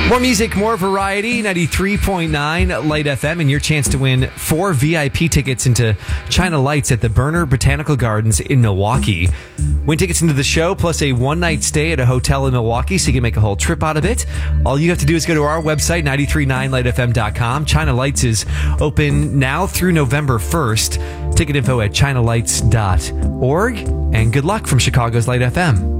More music, more variety. 93.9 Light FM, and your chance to win 4 VIP tickets into China Lights at the Berner Botanical Gardens in Milwaukee. Win tickets into the show, plus a one-night stay at a hotel in Milwaukee, so you can make a whole trip out of it. All you have to do is go to our website, 939lightfm.com. China Lights is open now through November 1st. Ticket info at chinalights.org. And good luck from Chicago's Light FM.